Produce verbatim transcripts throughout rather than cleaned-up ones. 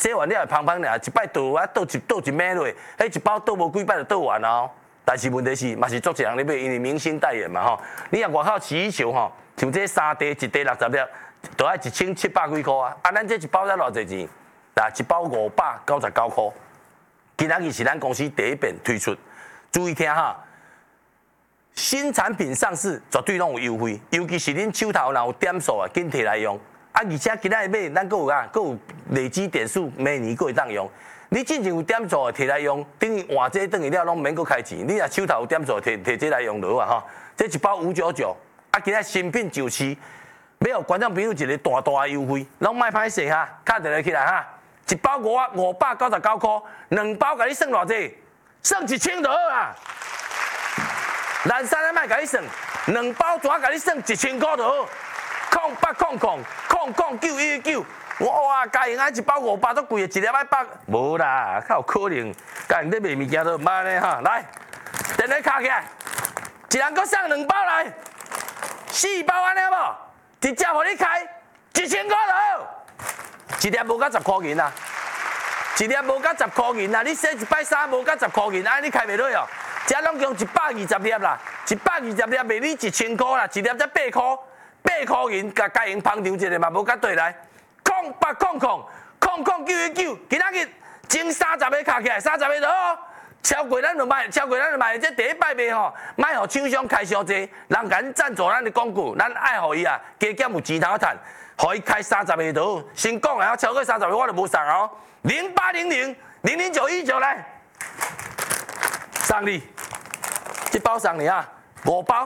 洗完了芳芳俩，一摆倒啊倒一倒一买落，迄一包倒无几摆就倒完哦。但是问题是，嘛是足一人咧买，因为明星代言嘛吼。你若外口洗衣球吼，像这三袋一袋六十粒，都要一千七百几块啊。啊，咱这一包才偌济钱？啊，一包五百九十九块。今仔日是咱公司第一遍推出，注意听哈。新产品上市绝对拢有优惠，尤其是恁手头若有点数啊，紧摕来用。啊，而且今仔日买，咱佫有啊，佫有累积点数，明年佫会当用。你之前有点数摕来用，等于换这等于了拢免佫开钱。你若手头有点数，摕摕这来用就好啊吼。这一包五九九，啊，今仔新品就是要有观众朋友一个大大的优惠，拢卖歹势哈，卡一个起来哈。一包五五百九十九块，两包甲你算偌济？算一千就好啊。蓝山咱卖甲你算，两包纸甲你算一千块就好。空八空空空空九一九。哇！家营啊，一包五百都贵啊，一粒一百，无啦，较有可能。家营咧卖物件都毋捌咧哈，来，电话卡起来，一人搁送两包来，四包安尼好无？直接互你开一千块就好，一粒无甲十块银啊，一粒无甲十块银啊，你洗一摆衫无甲十块银，安尼开袂落哦。这拢共一百二十粒啦，一百二十粒卖你一千块啦，一粒才八块，八块银，甲家营捧场一下嘛，无甲对来。空八空空空空九一九，今仔日前三十个卡起来，三十个就好。超过咱就卖，超过咱就卖。这第一摆卖吼，卖互厂商开伤济，人甲赞助咱的广告，咱爱互伊啊，加减有钱通赚，互伊开三十个就好。先讲啊，超过三十个我就无送哦。零八零零零零九一九来，送你，这包送你啊，五包，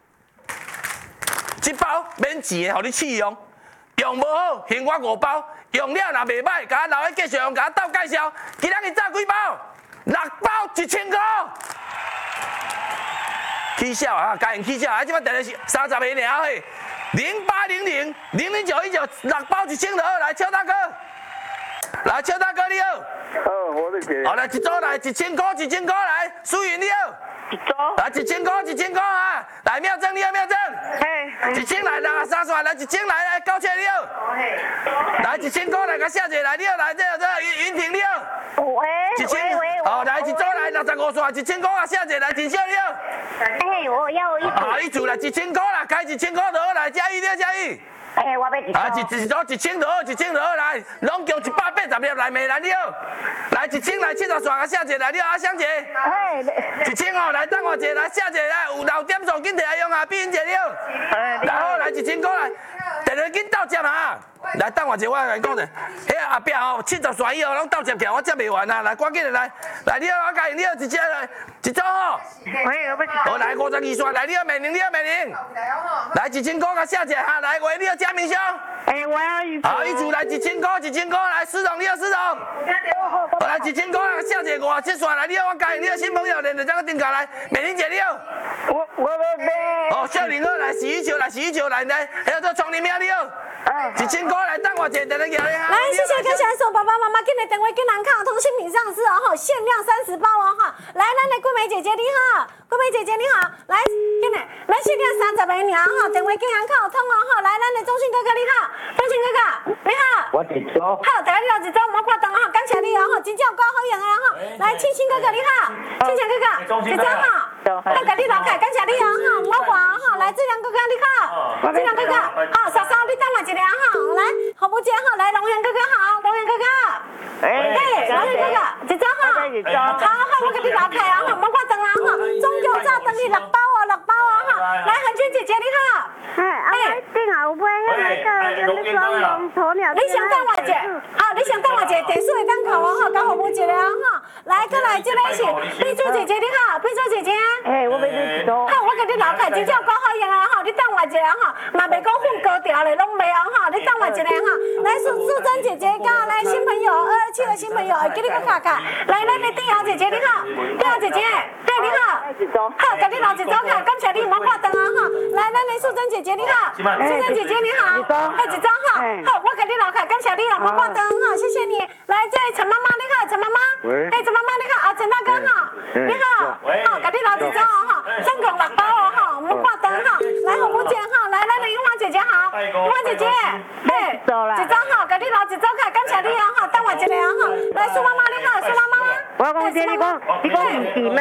这包免钱的，互你试用。用无好，还我五包；用了若袂歹，甲我留喺继续用，甲我斗介绍。今仔日炸几包？六包一千块。起笑啊，家人起笑啊！即摆电话是三十个尔嘿，零八零零零零九一九，六包一千就好。来，邱大哥，来，邱大哥你好。 好，我的姐。 好，来一组来一千块，一千块来，苏云你好。 一组。 来一千块，一千块啊！来妙正你好，妙正。 嘿。 一千来啦，三线来一千来来，高车你好。来一千块来个小姐来你好，来这这云云婷你好。 喂。 一千。好，来一组来六十五线，一千块啊，小姐来真少你好。 哎，我要一组。 好，一组来一千块啦，开一千块就好来，嘉义你好嘉义。 哎，我要一组。 啊，一一组一千就好，一千就好来，拢共一百八十粒来美来你好。来一千来七十线个小姐来你好，阿香姐。 哎。 一千哦，来等我一下来，小姐来，有留点数紧摕来用啊，碧云姐你好。然后来一千块来，电话紧到接啊。来等我一下，我来讲者，迄后壁吼七十线以后拢到接起来，我接袂完啊！来，赶紧来，来你好，我家你好，一只来，一组吼。 喂，我要。 好，来五十二线，来你好，美玲，你好，美玲。来一千块个小姐哈，来喂，你好，嘉明兄。 哎，我要一组。 好，一组来一千块，一千块来，施总你好，施总。好，来一千块个小姐五七线来，你好，我家你好，新朋友连着这个顶卡来，美玲姐你好。 我我要买。 哦，少年好来，洗衣球来，洗衣球来，来，还有这窗帘喵你好。一千块来，等我一下，等你叫你哈。 来，谢谢各位所有爸爸妈妈，今日电话跟咱看通新品上市哦，哈，限量三十包哦，哈。来，咱的桂梅姐姐你好，桂梅姐姐你好，来，今日咱限量三十个尔哈，电话跟咱看通哦，哈。来，咱的中信哥哥你好，中信哥哥你好。 我一组。 好，大家你好，一组莫挂灯哈，感谢你哦，哈，真正有够好用的哈。来，庆庆哥哥你好，庆庆哥哥，一组哈。好，家己留下，感谢你哦，哈，莫挂哈。来，志良哥哥你好，志良哥哥，好，嫂嫂你等我一下哈，来，何不姐哈，来，龙源哥哥好，龙源哥哥，哎，嘿，龙源哥哥，一组哈，好好，我给你留下啊哈，莫挂灯啊哈，中油炸等你六包哦，六包哦哈，来，恒娟姐姐你好， 哎，哎，顶后尾迄个那个双龙鸵鸟， 你想等我一下，好，你想等我一下，电视会等靠哦哈，交何不一个啊哈，来，过来这个是碧珠姐姐你好，碧珠姐姐， 哎，我要一组， 好，我给你留下，真正有够好用啊哈，你等我一下哈，嘛袂讲混高调咧，拢袂哦哈，你等我一下哈，来素素贞姐姐，甲来新朋友二二七的新朋友，会给你个卡卡，来，咱的丁瑶姐姐你好，丁瑶姐姐，嘿你好，好，给你留一组卡，感谢你莫挂灯啊哈，来，咱的素贞姐姐你好，素贞姐姐你好，嘿一组哈，好，我给你留下，感谢你哦，莫挂灯哈，谢谢你，来，这陈妈妈你好，陈妈妈，嘿陈妈妈你好，啊陈大哥哈，你好，好，给你留一组哦哈，总共六包哦哈，莫挂灯哈，来何不见哈，来，咱的樱花姐姐好，樱花姐姐，嘿，一组好，给你留一组卡，感谢你哦哈，等我一下来，苏妈妈你好，苏妈妈。 我讲这你讲，你讲唔是吗？